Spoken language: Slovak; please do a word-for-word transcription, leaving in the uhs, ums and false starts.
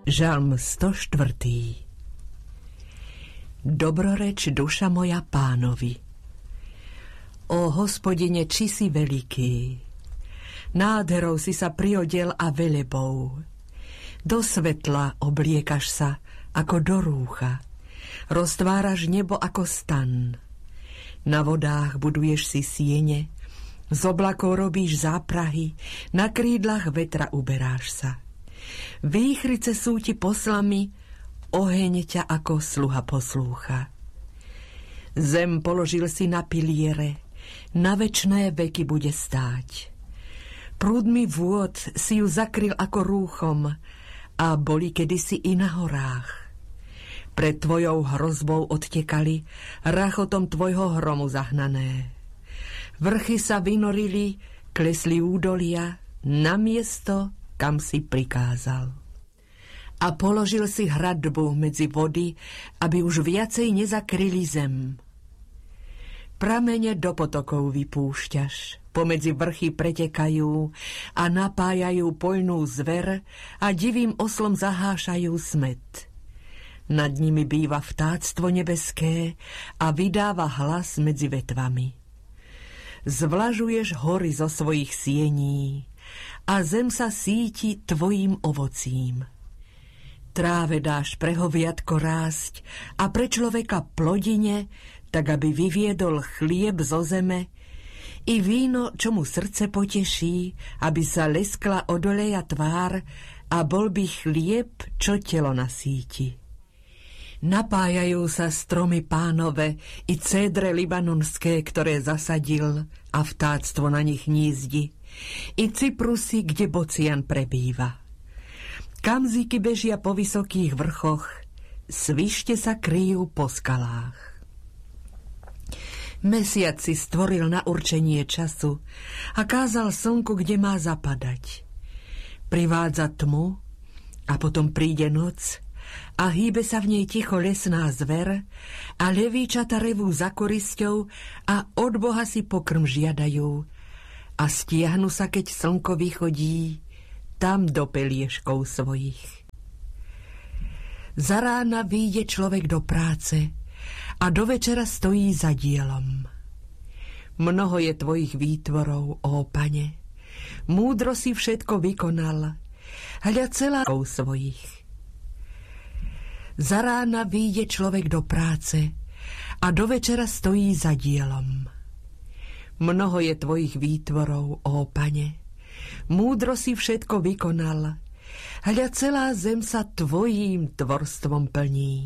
Žalm sto štyri. Dobroreč duša moja Pánovi. O Hospodine, či si veľký, nádherou si sa priodel a velebou. Do svetla obliekaš sa ako do rúcha, roztváraš nebo ako stan. Na vodách buduješ si siene, z oblakov robíš záprahy, na krídlach vetra uberáš sa. Výchrice sú ti poslami, oheň ťa ako sluha poslúcha. Zem položil si na piliere, na večné veky bude stáť. Prúdmi vôd si ju zakryl ako rúchom a boli kedysi i na horách. Pred tvojou hrozbou odtekali, rachotom tvojho hromu zahnané. Vrchy sa vynorili, klesli údolia na miesto, kam si prikázal. A položil si hradbu medzi vody, aby už viacej nezakryli zem. Pramene do potokov vypúšťaš, pomedzi vrchy pretekajú a napájajú poľnú zver a divým oslom zahášajú smet. Nad nimi býva vtáctvo nebeské a vydáva hlas medzi vetvami. Zvlažuješ hory zo svojich siení a zem sa síti tvojím ovocím. Tráve dáš pre hoviatko rásť a pre človeka plodine, tak aby vyviedol chlieb zo zeme, i víno, čo mu srdce poteší, aby sa leskla od oleja tvár a bol by chlieb, čo telo nasíti. Napájajú sa stromy Pánove i cédre libanonské, ktoré zasadil a vtáctvo na nich hnízdi, i cyprusy, kde bocian prebýva. Kamzíky bežia po vysokých vrchoch, svište sa kryjú po skalách. Mesiac si stvoril na určenie času a kázal slnku, kde má zapadať. Privádza tmu a potom príde noc a hýbe sa v nej ticho lesná zver a levíčata revú za korisťou a od Boha si pokrm žiadajú a stiahnu sa, keď slnko vychodí, tam do pelieškov svojich. Za rána vyjde človek do práce a do večera stojí za dielom. Mnoho je tvojich výtvorov, ó Pane, múdro si všetko vykonal, hľa celá svojich. Za rána vyjde človek do práce a do večera stojí za dielom. Mnoho je tvojich výtvorov, ó Pane, múdro si všetko vykonal, hľa celá zem sa tvojím tvorstvom plní.